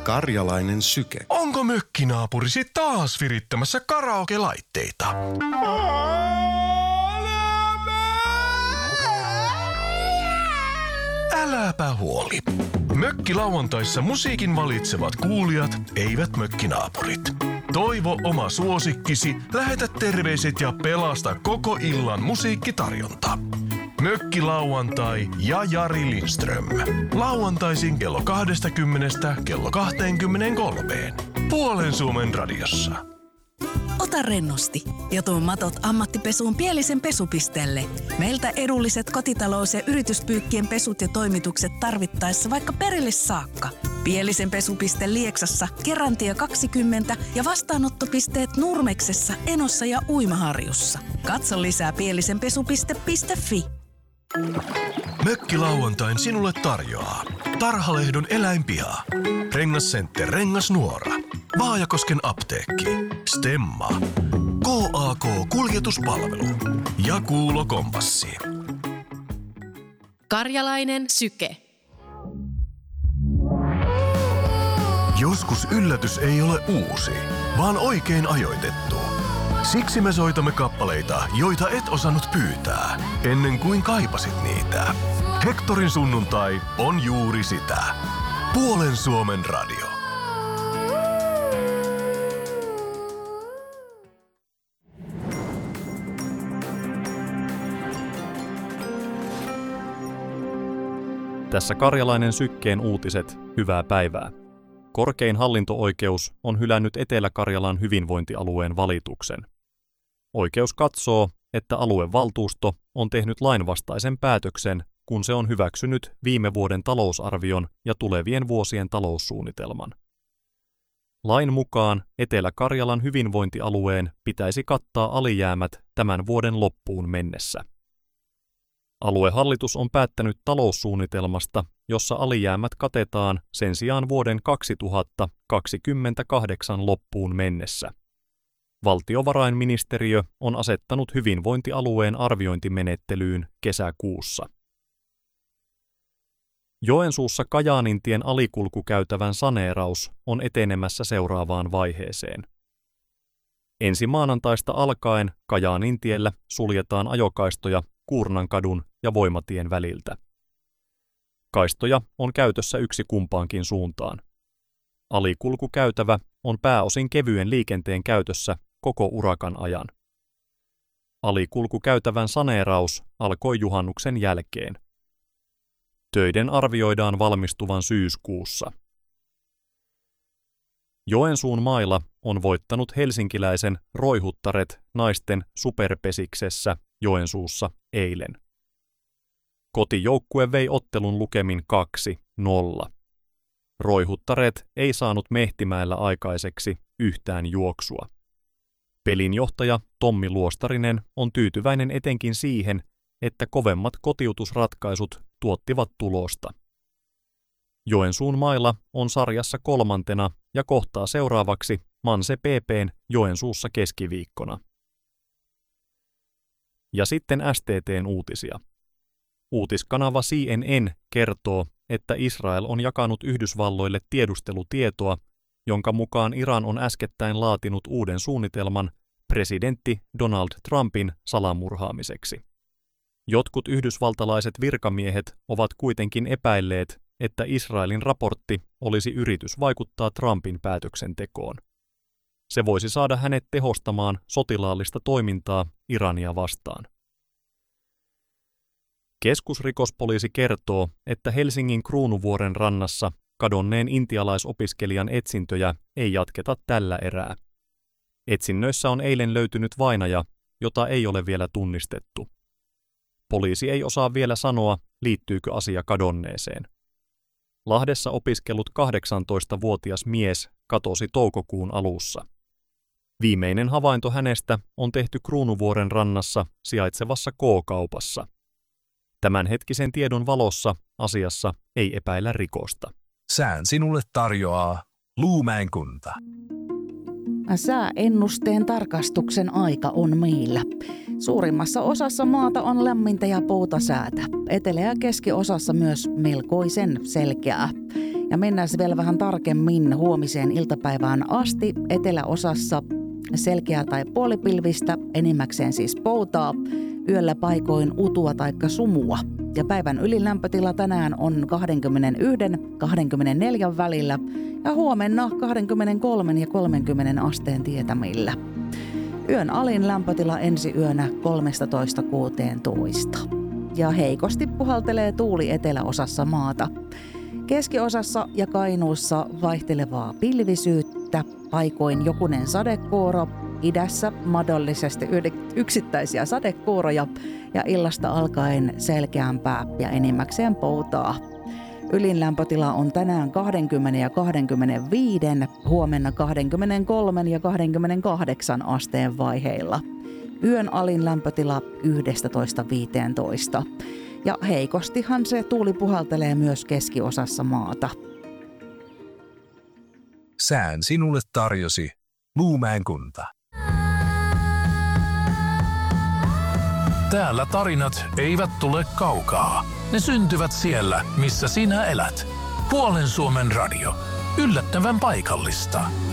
Karjalainen syke. Onko mökkinaapurisi taas virittämässä karaoke-laitteita? Äläpä huoli. Mökkilauantaissa musiikin valitsevat kuulijat, eivät mökkinaapurit. Toivo oma suosikkisi, lähetä terveiset ja pelasta koko illan musiikkitarjonta. Mökkilauantai ja Jari Lindström. Lauantaisin kello 20 kello 23. Puolen Suomen radiossa. Ota rennosti ja tuo matot ammattipesuun Pielisen pesupisteelle. Meiltä edulliset kotitalous- ja yrityspyykkien pesut ja toimitukset tarvittaessa vaikka perille saakka. Pielisen pesupiste Lieksassa, Kerantie 20 ja vastaanottopisteet Nurmeksessa, Enossa ja Uimaharjussa. Katso lisää pielisenpesupiste.fi. Mökkilauantain sinulle tarjoaa Tarhalehdon eläinpiha, Rengascenter Rengasnuora, Vaajakosken apteekki, Stemma, KAK Kuljetuspalvelu ja Kuulo Kompassi. Karjalainen syke. Joskus yllätys ei ole uusi, vaan oikein ajoitettu. Siksi me soitamme kappaleita, joita et osannut pyytää, ennen kuin kaipasit niitä. Hektorin sunnuntai on juuri sitä. Puolen Suomen radio. Tässä Karjalainen sykkeen uutiset, hyvää päivää. Korkein hallinto-oikeus on hylännyt Etelä-Karjalan hyvinvointialueen valituksen. Oikeus katsoo, että aluevaltuusto on tehnyt lainvastaisen päätöksen, kun se on hyväksynyt viime vuoden talousarvion ja tulevien vuosien taloussuunnitelman. Lain mukaan Etelä-Karjalan hyvinvointialueen pitäisi kattaa alijäämät tämän vuoden loppuun mennessä. Aluehallitus on päättänyt taloussuunnitelmasta, jossa alijäämät katetaan sen sijaan vuoden 2028 loppuun mennessä. Valtiovarainministeriö on asettanut hyvinvointialueen arviointimenettelyyn kesäkuussa. Joensuussa Kajaanintien alikulkukäytävän saneeraus on etenemässä seuraavaan vaiheeseen. Ensi maanantaista alkaen Kajaanintiellä suljetaan ajokaistoja Kuurnankadun ja Voimatien väliltä. Kaistoja on käytössä yksi kumpaankin suuntaan. Alikulkukäytävä on pääosin kevyen liikenteen käytössä koko urakan ajan. Alikulkukäytävän saneeraus alkoi juhannuksen jälkeen. Töiden arvioidaan valmistuvan syyskuussa. Joensuun Maila on voittanut helsinkiläisen Roihuttaret naisten superpesiksessä Joensuussa eilen. Kotijoukkue vei ottelun lukemin 2-0. Roihuttaret ei saanut Mehtimäellä aikaiseksi yhtään juoksua. Pelinjohtaja Tommi Luostarinen on tyytyväinen etenkin siihen, että kovemmat kotiutusratkaisut tuottivat tulosta. Joensuun Maila on sarjassa 3. ja kohtaa seuraavaksi Manse PP:n Joensuussa keskiviikkona. Ja sitten STT:n uutisia. Uutiskanava CNN kertoo, että Israel on jakanut Yhdysvalloille tiedustelutietoa, jonka mukaan Iran on äskettäin laatinut uuden suunnitelman presidentti Donald Trumpin salamurhaamiseksi. Jotkut yhdysvaltalaiset virkamiehet ovat kuitenkin epäilleet, että Israelin raportti olisi yritys vaikuttaa Trumpin päätöksentekoon. Se voisi saada hänet tehostamaan sotilaallista toimintaa Irania vastaan. Keskusrikospoliisi kertoo, että Helsingin Kruunuvuoren rannassa kadonneen intialaisopiskelijan etsintöjä ei jatketa tällä erää. Etsinnöissä on eilen löytynyt vainaja, jota ei ole vielä tunnistettu. Poliisi ei osaa vielä sanoa, liittyykö asia kadonneeseen. Lahdessa opiskellut 18-vuotias mies katosi toukokuun alussa. Viimeinen havainto hänestä on tehty Kruunuvuoren rannassa sijaitsevassa K-kaupassa. Tämänhetkisen tiedon valossa asiassa ei epäillä rikosta. Sään sinulle tarjoaa Luumäen kunta. Sääennusteen tarkastuksen aika on meillä. Suurimmassa osassa maata on lämmintä ja pouta säätä. Etelä- ja keskiosassa myös melkoisen selkeää. Ja mennään vielä vähän tarkemmin huomiseen iltapäivään asti. Eteläosassa selkeää tai puolipilvistä, enimmäkseen siis poutaa, yöllä paikoin utua taikka sumua. Ja päivän ylilämpötila tänään on 21-24 välillä ja huomenna 23 ja 30 asteen tietämillä. Yön alin lämpötila ensi yönä 13-16. Ja heikosti puhaltelee tuuli eteläosassa maata. Keskiosassa ja Kainuussa vaihtelevaa pilvisyyttä, paikoin jokunen sadekuuro, idässä mahdollisesti yksittäisiä sadekuuroja ja illasta alkaen selkeämpää ja enimmäkseen poutaa. Ylin lämpötila on tänään 20 ja 25, huomenna 23 ja 28 asteen vaiheilla. Yön alin lämpötila 11-15. Ja heikostihan se tuuli puhaltelee myös keskiosassa maata. Sään sinulle tarjosi Luumäen kunta. Täällä tarinat eivät tule kaukaa. Ne syntyvät siellä, missä sinä elät. Puolen Suomen radio. Yllättävän paikallista.